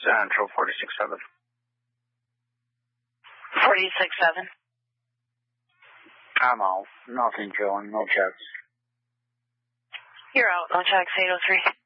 Central 46-7. 46-7. I'm out. Nothing showing. No checks. You're out. No checks. 803.